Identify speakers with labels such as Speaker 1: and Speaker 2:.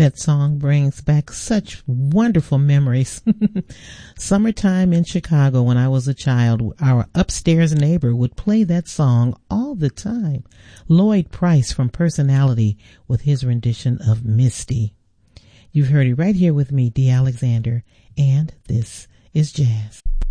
Speaker 1: That song brings back such wonderful memories. Summertime in Chicago when I was a child, our upstairs neighbor would play that song all the time. Lloyd Price from Personality with his rendition of Misty. You've heard it right here with me, Dee Alexander, and this is Jazz.